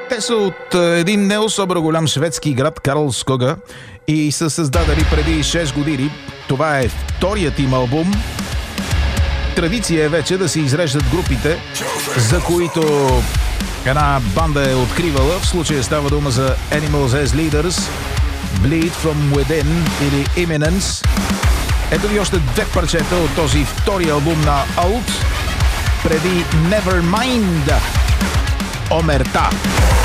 Те са от един не особено голям шведски град Карлскога и са създадени преди 6 години. Това е вторият им албум. Традиция е вече да се изреждат групите, за които една банда е откривала. В случая става дума за Animals as Leaders, Bleed From Within или Imminence. Ето ви още две парчета от този втори албум на Alt преди Nevermind. Омерта.